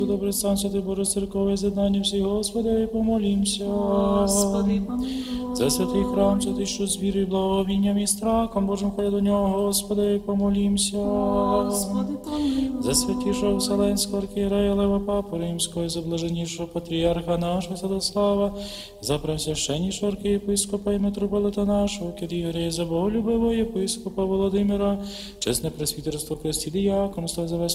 Добрий стан, святий Боже, церкове з'єднання всіх, Господи, помолімся. Господи, помилуй. За святий храм, святий, що з вірою, благовінням і страхом Божим ходить до нього, Господи, помолімся. Господи, помилуй. За святішого Вселенського архієрея Лева Папу Римського, за блаженнішого патріарха нашого Святослава, за пресвященнішого архієпископа і митрополита нашого Кирія, за боголюбивого єпископа Володимира, чесне пресвітерство Христі діяконство, за весь